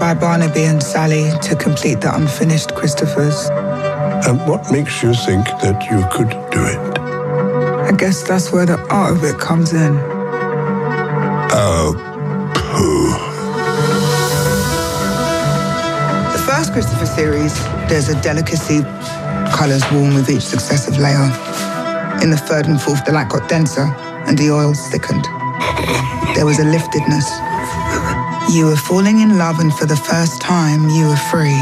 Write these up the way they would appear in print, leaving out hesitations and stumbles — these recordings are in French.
by Barnaby and Sally to complete the unfinished Christophers. And what makes you think that you could do it? I guess that's where the art of it comes in. Oh, pooh. The first Christopher series, there's a delicacy, colours warm with each successive layer. In the third and fourth, the light got denser and the oils thickened. There was a liftedness. You were falling in love, and for the first time, you were free.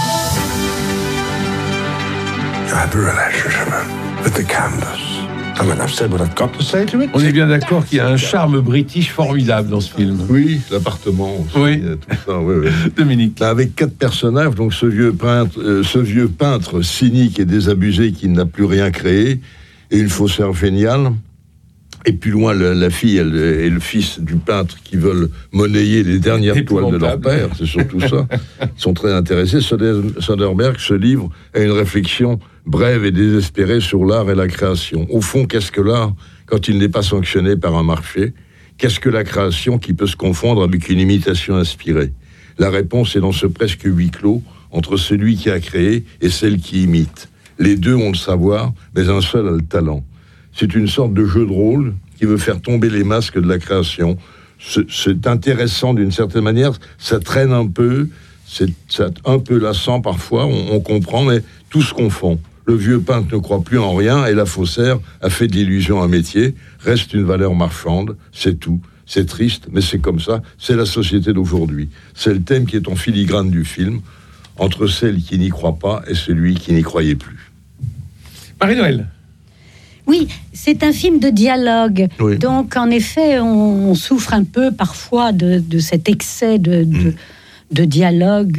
You have a relationship with the canvas. I mean, I've said what I've got to say to it. On est bien d'accord qu'il y a un charme british formidable dans ce film. Oui, l'appartement aussi, Oui. tout ça, oui. Dominique. Avec 4 personnages, donc ce vieux peintre cynique et désabusé qui n'a plus rien créé, et une faussaire géniale. Et plus loin, la fille et le fils du peintre qui veulent monnayer les dernières toiles de leur père, c'est surtout ça. Ils sont très intéressés. Soderbergh se livre à une réflexion brève et désespérée sur l'art et la création. Au fond, qu'est-ce que l'art quand il n'est pas sanctionné par un marché ? Qu'est-ce que la création qui peut se confondre avec une imitation inspirée ? La réponse est dans ce presque huis clos entre celui qui a créé et celle qui imite. Les deux ont le savoir, mais un seul a le talent. C'est une sorte de jeu de rôle qui veut faire tomber les masques de la création. C'est intéressant d'une certaine manière, ça traîne un peu, c'est un peu lassant parfois, on comprend, mais tout se confond. Le vieux peintre ne croit plus en rien et la faussaire a fait de l'illusion un métier, reste une valeur marchande, c'est tout. C'est triste, mais c'est comme ça, c'est la société d'aujourd'hui. C'est le thème qui est en filigrane du film, entre celle qui n'y croit pas et celui qui n'y croyait plus. Marie-Noël. Oui, c'est un film de dialogue. Oui. Donc, en effet, on souffre un peu parfois de cet excès de dialogue,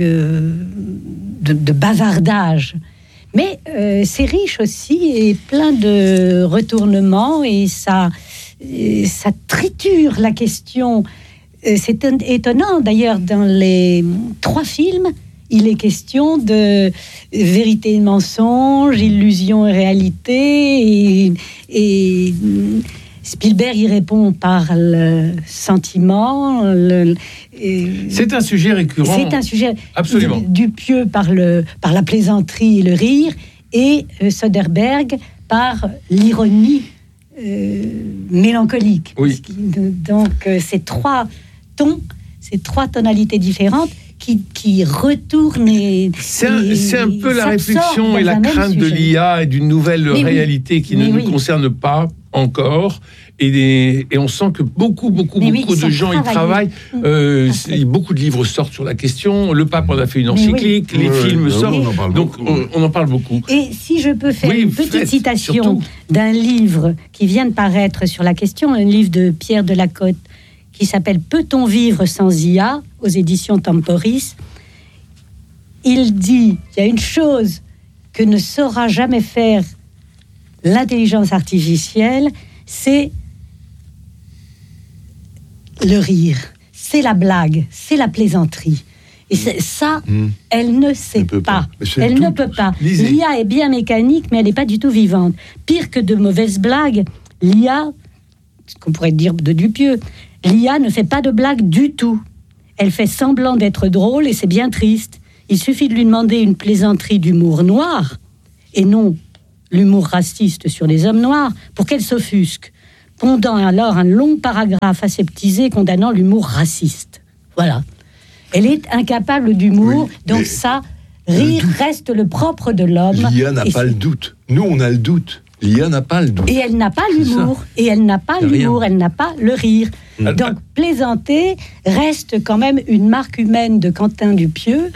de bavardage. Mais c'est riche aussi et plein de retournements et ça triture la question. C'est étonnant, d'ailleurs, dans les 3 films, il est question de vérité et mensonge, illusion et réalité, et Spielberg y répond par le sentiment. C'est un sujet récurrent. C'est un sujet absolument. Dupieux par la plaisanterie et le rire, et Soderbergh par l'ironie mélancolique. Oui. Donc ces 3 tons, ces 3 tonalités différentes qui retournent c'est un peu la réflexion et la crainte de l'IA et d'une nouvelle réalité qui ne nous concerne pas encore, et on sent que beaucoup de gens y travaillent. Beaucoup de livres sortent sur la question, le pape en a fait une encyclique, les films sortent, donc on en parle beaucoup. Et si je peux faire une petite citation d'un livre qui vient de paraître sur la question, un livre de Pierre Delacote qui s'appelle « Peut-on vivre sans IA ?» aux éditions Temporis. Il dit, il y a une chose que ne saura jamais faire l'intelligence artificielle, c'est le rire, c'est la blague, c'est la plaisanterie. Et ça, elle ne sait pas. Elle ne peut pas. L'IA est bien mécanique, mais elle n'est pas du tout vivante. Pire que de mauvaises blagues, l'IA, ce qu'on pourrait dire de Dupieux, l'IA ne fait pas de blagues du tout. Elle fait semblant d'être drôle et c'est bien triste. Il suffit de lui demander une plaisanterie d'humour noir et non l'humour raciste sur les hommes noirs pour qu'elle s'offusque, pondant alors un long paragraphe aseptisé condamnant l'humour raciste. Voilà. Elle est incapable d'humour, donc ça, rire reste le propre de l'homme. L'IA n'a pas le doute. Nous, on a le doute. L'IA n'a pas le doute. Et elle n'a pas l'humour. Et elle n'a pas l'humour. Elle n'a pas le rire. Donc, plaisanter reste quand même une marque humaine de Quentin Dupieux.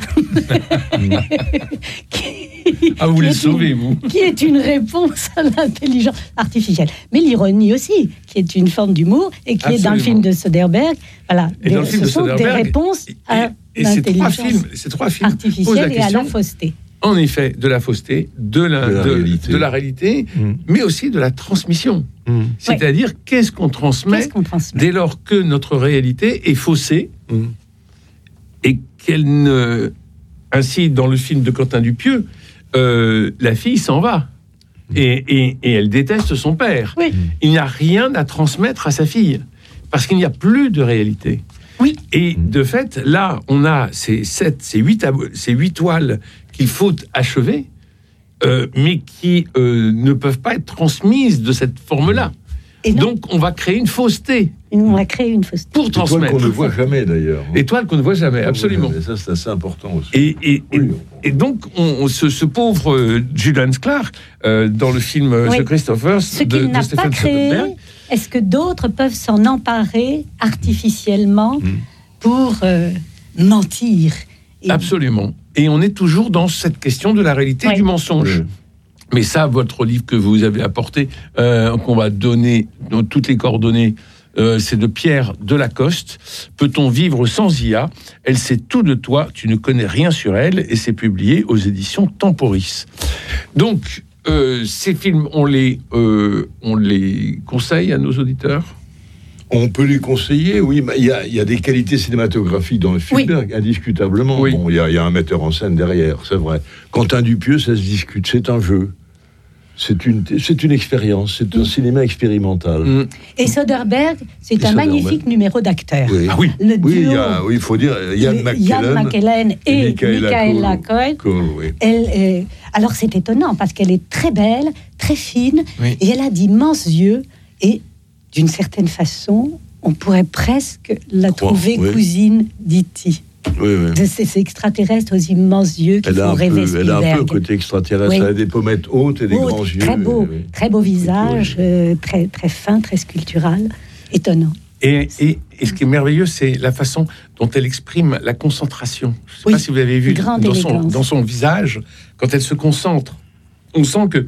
Vous les sauvez, vous. Qui est une réponse à l'intelligence artificielle. Mais l'ironie aussi, qui est une forme d'humour et qui est dans le film de Soderbergh. Voilà. Ce sont des réponses à l'intelligence artificielle et à la fausseté. En effet, de la fausseté, de la réalité, mais aussi de la transmission. C'est-à-dire, qu'est-ce qu'on transmet dès lors que notre réalité est faussée et qu'elle ne... Ainsi, dans le film de Quentin Dupieux, la fille s'en va et elle déteste son père. Il n'y a rien à transmettre à sa fille parce qu'il n'y a plus de réalité. Oui. Et de fait, là, on a ces 8 toiles qu'il faut achever, mais qui ne peuvent pas être transmises de cette forme-là. Donc, on va créer une fausseté. On va créer une fausseté. Pour transmettre. Étoile qu'on ne voit jamais, d'ailleurs. Étoile qu'on ne voit jamais, absolument. Et ça, c'est assez important aussi. Et donc, ce pauvre Julian Clark, dans le film The Christophers, ce qu'il n'a pas créé, est-ce que d'autres peuvent s'en emparer artificiellement pour mentir? Absolument. Et on est toujours dans cette question de la réalité du mensonge. Oui. Mais ça, votre livre que vous avez apporté, qu'on va donner dans toutes les coordonnées, c'est de Pierre Delacoste. Peut-on vivre sans IA? Elle sait tout de toi, tu ne connais rien sur elle, et c'est publié aux éditions Temporis. Donc, ces films, on les conseille à nos auditeurs? On peut les conseiller, oui. Il y a des qualités cinématographiques dans le Spielberg, indiscutablement. Oui. Bon, il y a un metteur en scène derrière, c'est vrai. Quentin Dupieux, ça se discute, c'est un jeu. C'est une expérience, c'est un cinéma expérimental. Et Soderbergh, c'est un magnifique numéro d'acteurs. Oui. Ah oui. Le duo, il faut dire Ian McKellen et Michaela Coel. Alors c'est étonnant parce qu'elle est très belle, très fine, et elle a d'immenses yeux. Et d'une certaine façon, on pourrait presque la trouver cousine d'E.T. Oui. Ces extraterrestres aux immenses yeux qui font rêver Spielberg. Elle a un peu côté extraterrestre, elle a des pommettes hautes et des grands yeux. Très beau visage, très, très fin, très sculptural, étonnant. Et ce qui est merveilleux, c'est la façon dont elle exprime la concentration. Je ne sais pas si vous avez vu dans son visage, quand elle se concentre, on sent que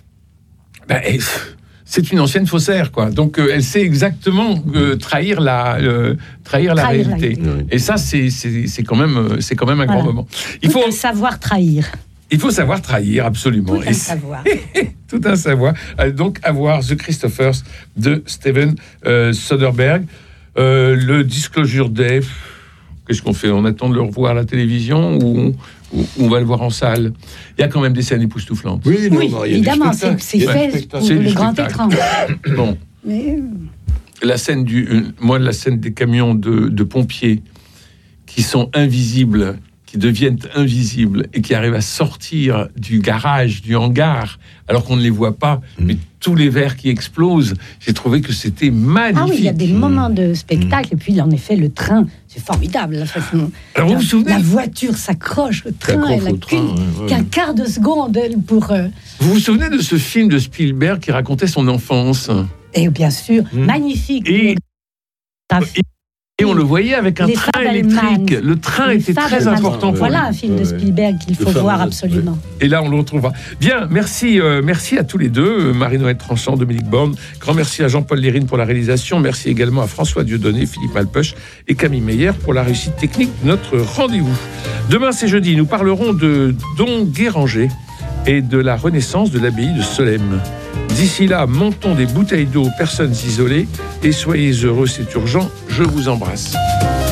c'est une ancienne faussaire, quoi. Donc, elle sait exactement trahir la réalité. Et ça, c'est quand même un grand moment. Il faut savoir trahir. Il faut savoir trahir, absolument. Tout un savoir. Tout un savoir. Donc, à voir The Christophers de Steven Soderbergh. Le Disclosure Day, qu'est-ce qu'on fait? On attend de le revoir à la télévision ou on va le voir en salle? Il y a quand même des scènes époustouflantes. Oui, évidemment, c'est fait pour le grand écran. Bon. La scène la scène des camions de pompiers qui sont invisibles, qui deviennent invisibles et qui arrivent à sortir du garage, du hangar, alors qu'on ne les voit pas, mais tous les verres qui explosent, j'ai trouvé que c'était magnifique. Ah oui, il y a des moments de spectacle, et puis en effet, le train, c'est formidable la façon. Alors vous vous souvenez, la voiture s'accroche au train, elle n'a qu'un quart de seconde pour... Vous vous souvenez de ce film de Spielberg qui racontait son enfance? Et bien sûr, magnifique. Et on le voyait avec un train électrique. Le train était très important pour lui. Voilà un film de Spielberg qu'il faut voir absolument. Et là, on le retrouvera. Bien, merci à tous les deux, Marie-Noël Tranchant, Dominique Borne. Grand merci à Jean-Paul Lérine pour la réalisation. Merci également à François Dieudonné, Philippe Malpeuch et Camille Meyer pour la réussite technique de notre rendez-vous. Demain, c'est jeudi. Nous parlerons de Don Guéranger et de la renaissance de l'abbaye de Solesmes. D'ici là, montons des bouteilles d'eau aux personnes isolées et soyez heureux, c'est urgent. Je vous embrasse.